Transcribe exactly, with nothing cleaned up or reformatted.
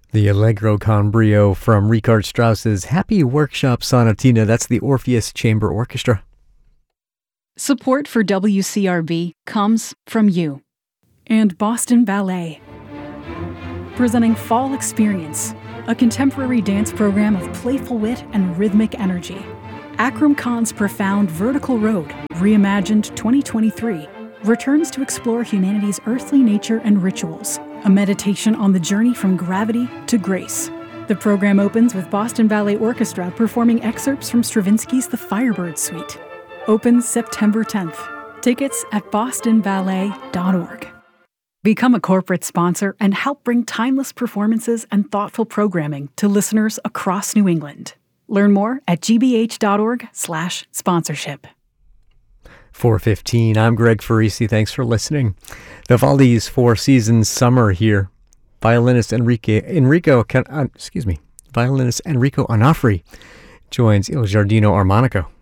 The Allegro con brio from Richard Strauss's Happy Workshop Sonatina. That's the Orpheus Chamber Orchestra. Support for W C R B comes from you. And Boston Ballet. Presenting Fall Experience, a contemporary dance program of playful wit and rhythmic energy. Akram Khan's profound Vertical Road, reimagined twenty twenty-three, returns to explore humanity's earthly nature and rituals, a meditation on the journey from gravity to grace. The program opens with Boston Ballet Orchestra performing excerpts from Stravinsky's The Firebird Suite. Opens September tenth. Tickets at boston ballet dot org. Become a corporate sponsor and help bring timeless performances and thoughtful programming to listeners across New England. Learn more at g b h dot org slash sponsorship. four fifteen, I'm Greg Farisi. Thanks for listening. Vivaldi's Four Seasons Summer here. Violinist Enrique, Enrico, uh, excuse me, violinist Enrico Onofri joins Il Giardino Armonico.